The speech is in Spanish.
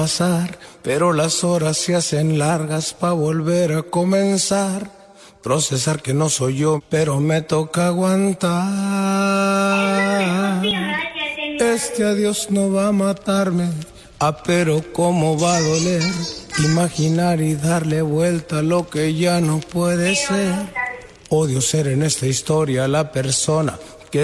pasar, pero las horas se hacen largas pa' volver a comenzar. Procesar que no soy yo, pero me toca aguantar. Este adiós no va a matarme, pero cómo va a doler. Imaginar y darle vuelta a lo que ya no puede ser. Odio ser en esta historia la persona